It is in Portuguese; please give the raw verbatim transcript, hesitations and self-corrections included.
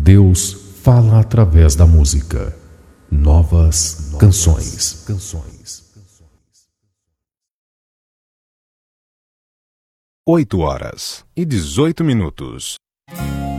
Deus fala através da música. Novas, Novas canções. canções. Oito horas e dezoito minutos.